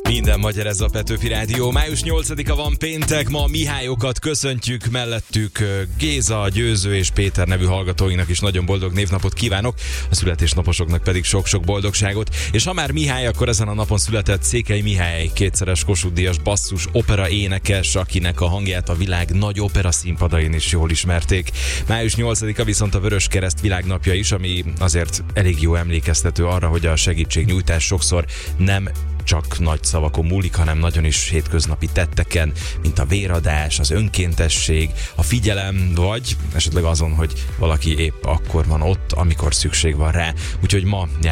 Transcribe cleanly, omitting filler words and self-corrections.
Minden magyar, ez a Petőfi Rádió. Május 8-a van, péntek, ma Mihályokat köszöntjük, mellettük Géza, Győző és Péter nevű hallgatóinknak is nagyon boldog névnapot kívánok, a születésnaposoknak pedig sok-sok boldogságot. És ha már Mihály, akkor ezen a napon született Székely Mihály, kétszeres Kossuth-díjas basszus opera énekes, akinek a hangját a világ nagy opera színpadain is jól ismerték. Május 8-a viszont a Vöröskereszt világnapja is, ami azért elég jó emlékeztető arra, hogy a segítségnyújtás sokszor nem csak nagy szavakon múlik, hanem nagyon is hétköznapi tetteken, mint a véradás, az önkéntesség, a figyelem, vagy esetleg azon, hogy valaki épp akkor van ott, amikor szükség van rá. Úgyhogy ma